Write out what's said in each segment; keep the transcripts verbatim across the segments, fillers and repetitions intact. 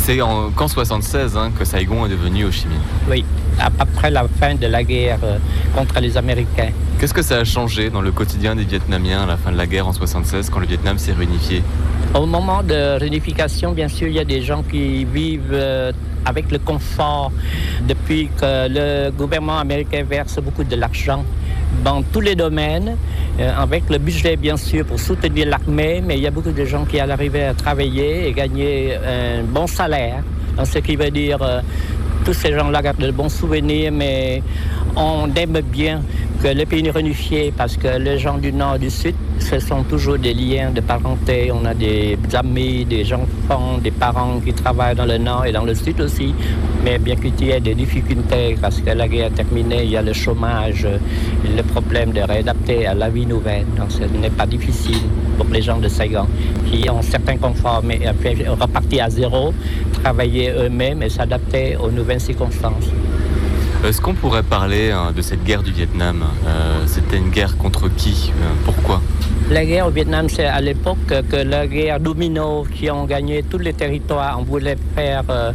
C'est en, qu'en soixante-seize hein, que Saigon est devenu Ho Chi Minh. Oui, après la fin de la guerre contre les Américains. Qu'est-ce que ça a changé dans le quotidien des Vietnamiens à la fin de la guerre en soixante-seize, quand le Vietnam s'est réunifié? Au moment de réunification, bien sûr, il y a des gens qui vivent avec le confort depuis que le gouvernement américain verse beaucoup de l'argent dans tous les domaines, avec le budget bien sûr pour soutenir l'armée, mais il y a beaucoup de gens qui arrivaient à travailler et gagner un bon salaire, ce qui veut dire euh, tous ces gens-là gardent de bons souvenirs, mais on aime bien que le pays est réunifié parce que les gens du Nord et du Sud, ce sont toujours des liens de parenté. On a des amis, des enfants, des parents qui travaillent dans le Nord et dans le Sud aussi. Mais bien qu'il y ait des difficultés parce que la guerre est terminée, il y a le chômage, le problème de réadapter à la vie nouvelle. Donc ce n'est pas difficile pour les gens de Saigon qui ont certains conforts, mais repartir à zéro, travailler eux-mêmes et s'adapter aux nouvelles circonstances. Est-ce qu'on pourrait parler hein, de cette guerre du Vietnam? euh, C'était une guerre contre qui? euh, Pourquoi? La guerre au Vietnam, c'est à l'époque que la guerre domino qui ont gagné tous les territoires. On voulait faire euh,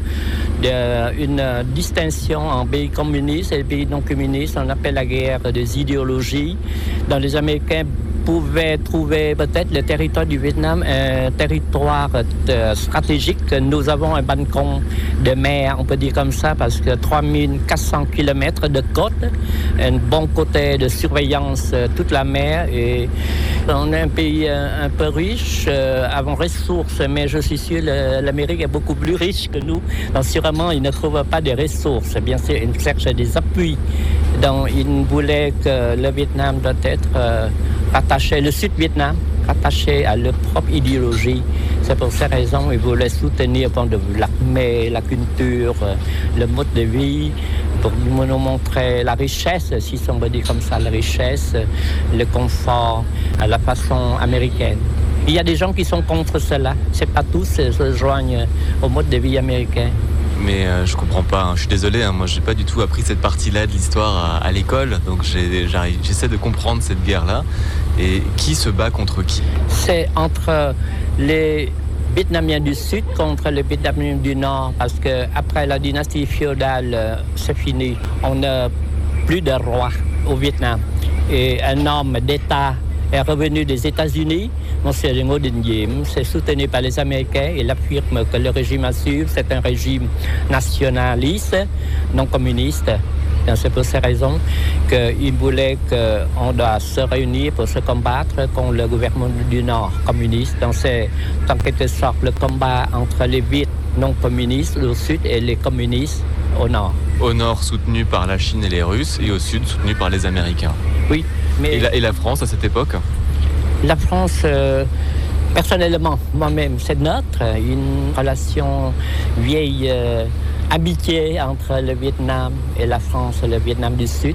de, une distinction en pays communistes et pays non communistes. On appelle la guerre des idéologies. Dans les Américains pouvaient trouver peut-être le territoire du Vietnam un territoire euh, stratégique. Nous avons un balcon de mer, on peut dire comme ça, parce que trois mille quatre cents kilomètres de côte, un bon côté de surveillance euh, toute la mer. Et on est un pays un, un peu riche, euh, avant ressources, mais je suis sûr que l'Amérique est beaucoup plus riche que nous. Donc sûrement, ils ne trouvent pas de ressources. Bien sûr, ils cherchent des appuis. Donc ils voulaient que le Vietnam doit être euh, rattaché, le Sud-Vietnam, rattaché à leur propre idéologie. C'est pour ces raisons qu'ils voulaient soutenir au point de vue l'armée, la culture, le mode de vie, pour nous montrer la richesse, si on veut dire comme ça, la richesse, le confort, à la façon américaine. Il y a des gens qui sont contre cela. C'est pas tous se joignent au mode de vie américain. Mais euh, je comprends pas, hein. Je suis désolé, hein. Moi j'ai pas du tout appris cette partie-là de l'histoire à, à l'école, donc j'ai, j'essaie de comprendre cette guerre-là. Et qui se bat contre qui? C'est entre les Vietnamiens du Sud contre les Vietnamiens du Nord, parce qu'après la dynastie féodale, euh, c'est fini. On n'a plus de roi au Vietnam. Et un homme d'État est revenu des États-Unis, M. Ngo Dinh Diem, c'est soutenu par les Américains. Il affirme que le régime à suivre, c'est un régime nationaliste, non communiste. Et c'est pour ces raisons qu'il voulait qu'on doit se réunir pour se combattre contre le gouvernement du Nord communiste. Donc c'est en quelque sorte le combat entre les Viet non communistes au Sud et les communistes au Nord. Au Nord soutenu par la Chine et les Russes, et au Sud soutenu par les Américains. Oui. Mais et, la, et la France à cette époque? La France, euh, personnellement, moi-même, c'est notre, une relation vieille euh, amitié entre le Vietnam et la France, le Vietnam du Sud.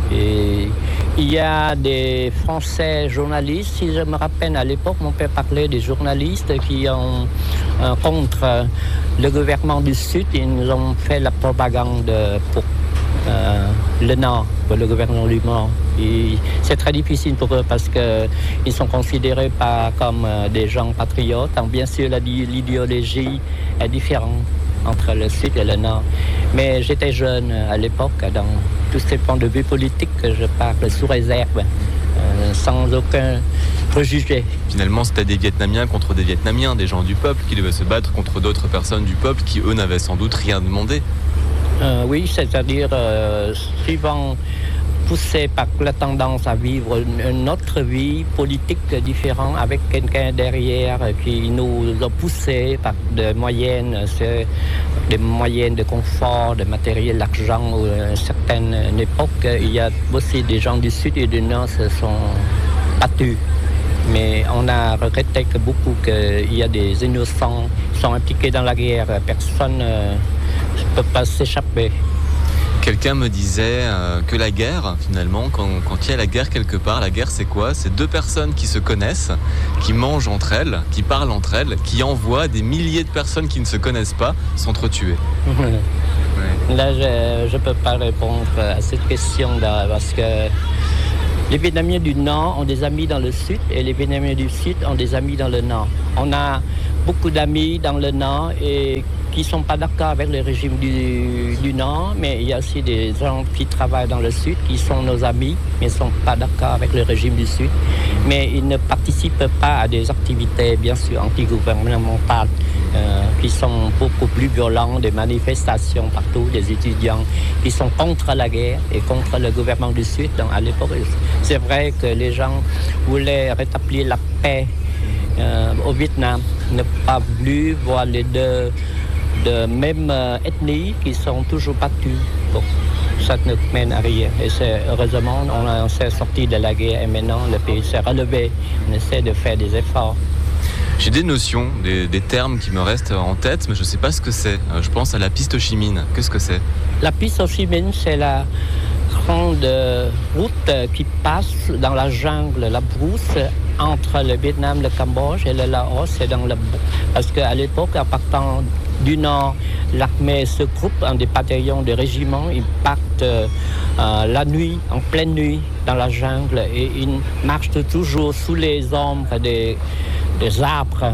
Et il y a des Français journalistes, si je me rappelle à l'époque, mon père parlait des journalistes qui ont euh, contre le gouvernement du Sud, ils nous ont fait la propagande pour euh, le Nord, pour le gouvernement du Nord. Et c'est très difficile pour eux parce qu'ils sont considérés pas comme euh, des gens patriotes. Donc, bien sûr, la, l'idéologie est différente entre le Sud et le Nord. Mais j'étais jeune à l'époque, dans tous ces points de vue politiques que je parle sous réserve, euh, sans aucun préjugé. Finalement, c'était des Vietnamiens contre des Vietnamiens, des gens du peuple qui devaient se battre contre d'autres personnes du peuple qui, eux, n'avaient sans doute rien demandé. Euh, oui, c'est-à-dire, euh, suivant, poussé par la tendance à vivre une autre vie politique différente avec quelqu'un derrière qui nous a poussé par des moyennes, des moyennes de confort, de matériel, d'argent. À une certaine époque, il y a aussi des gens du Sud et du Nord se sont battus. Mais on a regretté que beaucoup qu'il y a des innocents qui sont impliqués dans la guerre. Personne ne peut pas s'échapper. Quelqu'un me disait euh, que la guerre, finalement, quand, quand il y a la guerre quelque part, la guerre c'est quoi? C'est deux personnes qui se connaissent, qui mangent entre elles, qui parlent entre elles, qui envoient des milliers de personnes qui ne se connaissent pas s'entretuer. Ouais. Là, je ne peux pas répondre à cette question-là parce que Les Vietnamiens du Nord ont des amis dans le Sud et les Vietnamiens du Sud ont des amis dans le Nord. On a beaucoup d'amis dans le Nord et qui ne sont pas d'accord avec le régime du, du Nord, mais il y a aussi des gens qui travaillent dans le Sud, qui sont nos amis, mais ne sont pas d'accord avec le régime du Sud. Mais ils ne participent pas à des activités, bien sûr, antigouvernementales, euh, qui sont beaucoup plus violentes, des manifestations partout, des étudiants qui sont contre la guerre et contre le gouvernement du Sud. Donc, à l'époque, c'est vrai que les gens voulaient rétablir la paix euh, au Vietnam, ne pas voulu voir les deux de même euh, ethnie qui sont toujours battus. Bon, ça ne mène à rien. Et c'est, heureusement, on, on s'est sorti de la guerre et maintenant le pays s'est relevé. On essaie de faire des efforts. J'ai des notions, des, des termes qui me restent en tête, mais je ne sais pas ce que c'est. Je pense à la piste Ho Chi Minh. Qu'est-ce que c'est? La piste Ho Chi Minh, c'est la grande route qui passe dans la jungle, la brousse, entre le Vietnam, le Cambodge et le Laos. Et dans le... Parce qu'à l'époque, en partant du nord, l'armée se groupe en des bataillons de régiments. Ils partent euh, la nuit, en pleine nuit, dans la jungle et ils marchent toujours sous les ombres des, des arbres,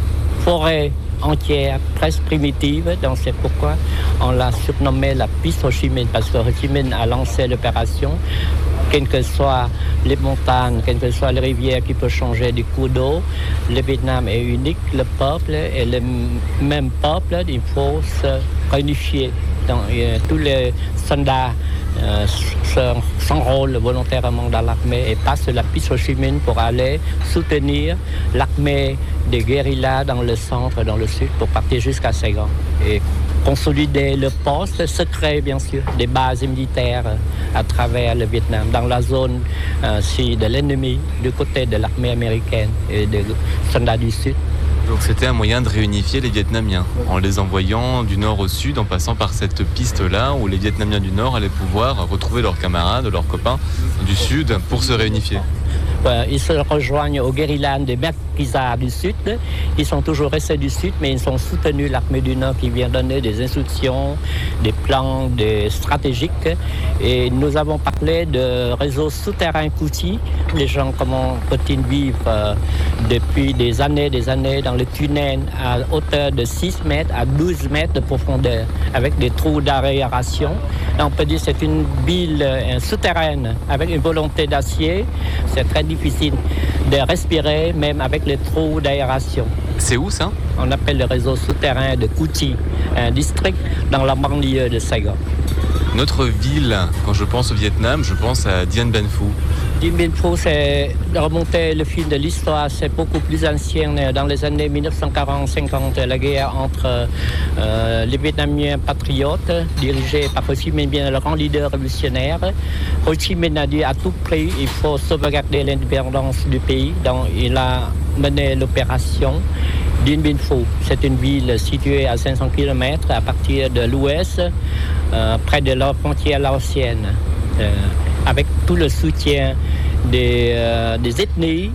forêts entières, presque primitives. Donc c'est pourquoi on l'a surnommée la piste Ho Chi Minh, parce que Ho Chi Minh a lancé l'opération. Quelles que soient les montagnes, quelles que soient les rivières qui peuvent changer du cours d'eau, le Vietnam est unique, le peuple est le même peuple, il faut se réunifier. Donc, euh, tous les soldats euh, s'enrôlent volontairement dans l'armée et passent la piste Ho Chi Minh pour aller soutenir l'armée des guérillas dans le centre, dans le sud, pour partir jusqu'à Saigon. Et consolider le poste secret, bien sûr, des bases militaires à travers le Vietnam, dans la zone euh, de l'ennemi, du côté de l'armée américaine et des soldats du Sud. Donc c'était un moyen de réunifier les Vietnamiens, en les envoyant du nord au sud, en passant par cette piste-là, où les Vietnamiens du nord allaient pouvoir retrouver leurs camarades, leurs copains du sud, pour se réunifier. Ils se rejoignent aux guérillas des maquisards du Sud. Ils sont toujours restés du Sud, mais ils ont soutenu l'armée du Nord qui vient donner des instructions, des plans des stratégiques. Et nous avons parlé de réseaux souterrains Couty. Les gens comment continuent de vivre euh, depuis des années des années dans les tunnels à hauteur de six mètres à douze mètres de profondeur, avec des trous d'aération. On peut dire que c'est une ville euh, souterraine avec une volonté d'acier. C'est très difficile de respirer, même avec les trous d'aération. C'est où ça? On appelle le réseau souterrain de Couty, un district dans la banlieue de Saigon. Notre ville, quand je pense au Vietnam, je pense à Dien Bien Phu. Dien Bien Phu, c'est de remonter le fil de l'histoire, c'est beaucoup plus ancien. Dans les années mille neuf cent quarante cinquante, la guerre entre euh, les Vietnamiens patriotes, dirigés par Ho Chi Minh, bien le grand leader révolutionnaire. Ho Chi Minh a dit à tout prix, il faut sauvegarder l'indépendance du pays. Donc il a mené l'opération Dien Bien Phu. C'est une ville située à cinq cents kilomètres à partir de l'ouest, euh, près de la frontière laotienne, euh, avec tout le soutien des, euh, des ethnies,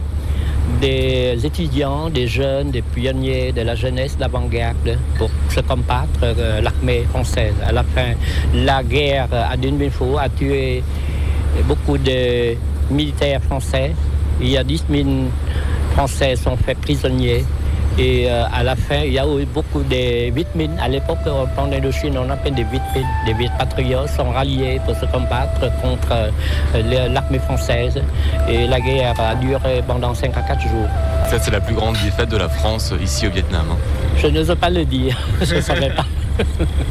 des étudiants, des jeunes, des pionniers de la jeunesse d'avant-garde pour se combattre euh, l'armée française. À la fin, la guerre à Dien Bien Phu a tué beaucoup de militaires français. Il y a dix mille Français sont faits prisonniers. Et euh, à la fin, il y a eu beaucoup de Viet Minh. À l'époque, en Indochine, on appelle des Viet Minh. Des Viet patriotes sont ralliés pour se combattre contre euh, l'armée française. Et la guerre a duré pendant cinq à quatre jours. Ça, c'est la plus grande défaite de la France ici au Vietnam. Je n'ose pas le dire, je ne savais pas.